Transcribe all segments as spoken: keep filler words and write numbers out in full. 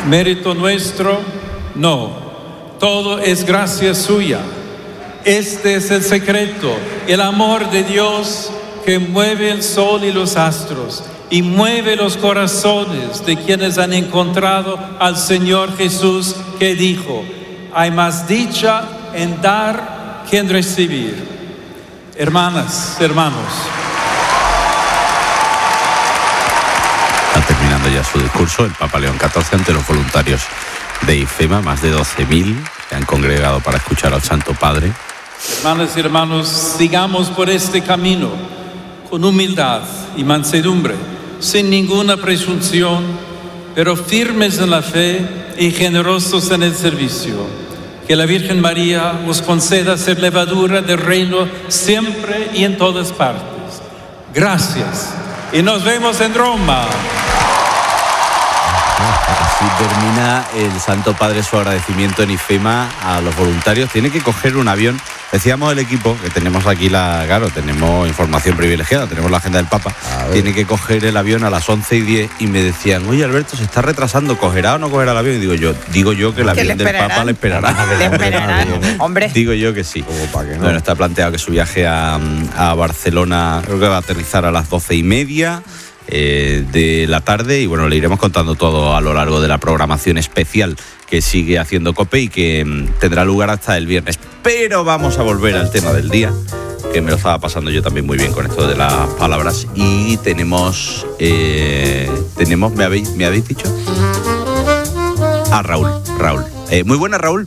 mérito nuestro, no. Todo es gracia suya. Este es el secreto, el amor de Dios que mueve el sol y los astros y mueve los corazones de quienes han encontrado al Señor Jesús, que dijo: hay más dicha en dar que en recibir. Hermanas, hermanos. Está terminando ya su discurso el Papa León catorce ante los voluntarios de IFEMA, más de doce mil que han congregado para escuchar al Santo Padre. Hermanas y hermanos, sigamos por este camino con humildad y mansedumbre, sin ninguna presunción, pero firmes en la fe y generosos en el servicio. Que la Virgen María os conceda ser levadura del reino siempre y en todas partes. Gracias y nos vemos en Roma. Así termina el Santo Padre su agradecimiento en IFEMA a los voluntarios. Tiene que coger un avión. Decíamos el equipo que tenemos aquí, la, claro, tenemos información privilegiada, tenemos la agenda del Papa. Tiene que coger el avión a las once y diez y me decían: oye, Alberto, se está retrasando, ¿cogerá o no cogerá el avión? Y digo yo, digo yo que el avión del Papa le esperará. Le esperarán, hombre. Digo yo que sí. Como para que no. Bueno, está planteado que su viaje a, a Barcelona, creo que va a aterrizar a las doce y media. Eh, de la tarde, y bueno, le iremos contando todo a lo largo de la programación especial que sigue haciendo COPE y que mm, tendrá lugar hasta el viernes. Pero vamos a volver al tema del día, que me lo estaba pasando yo también muy bien con esto de las palabras, y tenemos eh, tenemos, ¿me habéis, me habéis dicho? Ah, Raúl, Raúl. Eh, muy buenas, Raúl.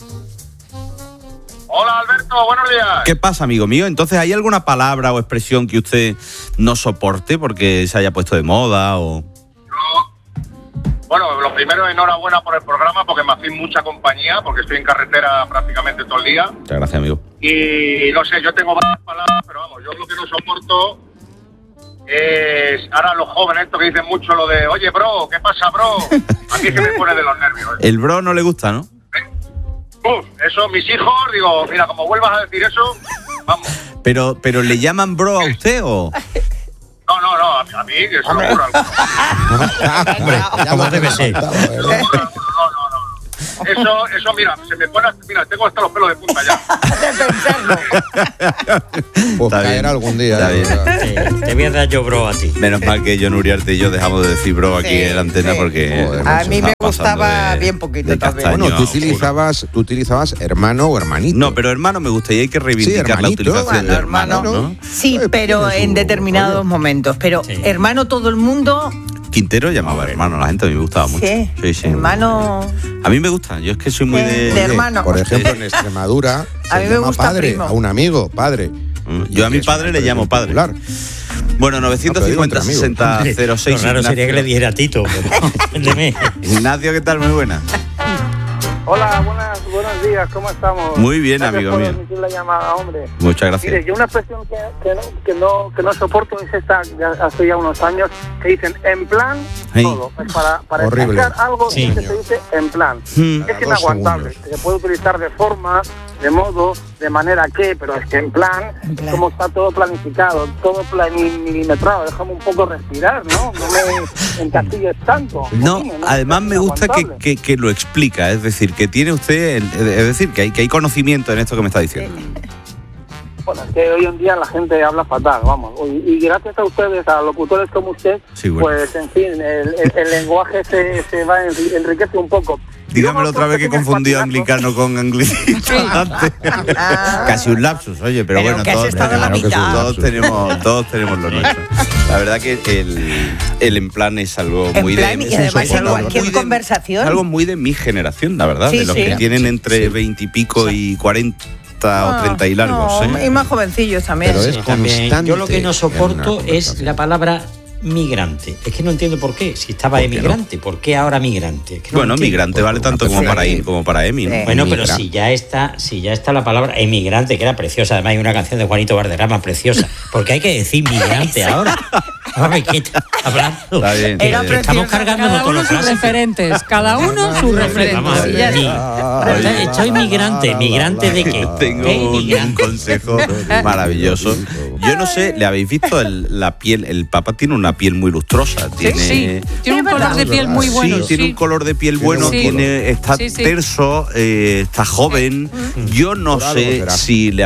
Hola, Alberto, buenos días. ¿Qué pasa, amigo mío? Entonces, ¿hay alguna palabra o expresión que usted no soporte porque se haya puesto de moda o...? Yo, bueno, lo primero, enhorabuena por el programa, porque me hacéis mucha compañía, porque estoy en carretera prácticamente todo el día. Muchas gracias, amigo. Y no sé, yo tengo varias palabras, pero vamos, yo lo que no soporto es ahora los jóvenes, estos que dicen mucho lo de: oye, bro, ¿qué pasa, bro? A mí es que me pone de los nervios. ¿eh? El bro no le gusta, ¿no? Uf, eso, mis hijos, digo, mira, como vuelvas a decir eso, vamos. Pero, pero ¿le llaman bro a usted o...? No, no, no, a mí, a mí que se me ocurra algo. Hombre, como debe ser. No, no, no, no. Eso, eso, mira, se me pone, mira, tengo hasta los pelos de punta ya. De pensarlo. Pues Está caer bien, algún día. está bien. Te, te voy a dar yo bro a ti. Menos mal que John Uriarte y yo dejamos de decir bro aquí Sí, en la antena sí. porque... Joder, A mí me está pasando gustaba de- bien poquito de también. castaño Bueno, tú a oscuro. utilizabas, tú utilizabas hermano o hermanito. No, pero hermano me gusta y hay que reivindicar Sí, la hermanito. utilización Bueno, de hermano, hermano. ¿no? Sí, Eh, pero tiene en su determinados rollo. momentos. Pero Sí. hermano todo el mundo, Quintero llamaba hermano, la gente a mí me gustaba mucho. sí. Sí, sí. Hermano, A mí me gusta, yo es que soy muy Sí, de... de Oye, hermano. Por ejemplo, en Extremadura se A mí me llama gusta padre, primo. a un amigo, padre. Yo a mi Y es padre una le llamo padre. popular. Bueno, novecientos cincuenta, sesenta, cero seis. Lo raro sería que le dijera Tito. Pero, entiéndeme. Ignacio, ¿qué tal? Muy buena. Hola, buenas, buenos días, ¿cómo estamos? Muy bien, Gracias amigo por mío. emitir la llamada, hombre. Muchas gracias. Mire, yo una expresión que, que, no, que, no, que no soporto es esta, ya hace ya unos años, que dicen en plan Hey. todo. Es para, para Horrible. explicar algo Sí. que se dice en plan. Hmm. Es Cada inaguantable. dos Se puede utilizar de forma, de modo, de manera que, pero es que en plan, En plan. como está todo planificado, todo milimetrado, déjame un poco respirar, ¿no? No me encastilles tanto. No, Coño, además Es me gusta que, inaguantable. que, que lo explica, es decir, que tiene usted, el- es decir, que hay, que hay conocimiento en esto que me está diciendo. Bueno, es que hoy en día la gente habla fatal, vamos. Y, y gracias a ustedes, a locutores como usted, Sí, bueno. pues en fin, el, el- el lenguaje se, se va enri- enriquece un poco. Dígamelo Y otra luego, vez que pequeños confundió patinazos. anglicano con anglicano antes. Ah. Casi un lapsus, oye, pero, Pero bueno, que has todos, estado en la tenemos, mitad. todos tenemos, todos tenemos lo nuestro. La verdad que el, el en plan es algo En muy plan, de... y además es en algo cualquier muy de- conversación. es algo muy de mi generación, la verdad, Sí, de los sí. que tienen entre Sí. veintipico y cuarenta Ah, o treinta y largos. no, ¿eh? Y más jovencillos también. Pero es Sí, también. constante Yo lo que no en soporto una es conversación. la palabra migrante. Es que no entiendo por qué. Si estaba ¿Por qué no? emigrante, ¿por qué ahora migrante? Es que no Bueno, entiendo. migrante vale Una tanto como persona para que- ir como para Emi, ¿no? Sí. Bueno, pero Emigra. si ya está, si ya está la palabra emigrante, que era preciosa, además hay una canción de Juanito Valderrama preciosa, porque hay que decir migrante ahora. Hombre, ¿qué tal? hablando. Está bien. Era Que estamos precioso. cargándonos Cada todos uno los sus clásicos. referentes, cada uno sus referentes. Vamos a ver, Y ya sí. está. Estoy- Estoy migrante, migrante de qué. Tengo ¿Qué un, un migrante? consejo maravilloso. Yo no sé, ¿le habéis visto el- la piel? El Papa tiene una piel muy lustrosa. Tiene, Sí, tiene un Es color verdad. de piel muy bueno. sí, tiene un color de piel bueno, Sí. tiene, está Sí, sí. terso, eh, está joven. Yo no Por algo sé será. si le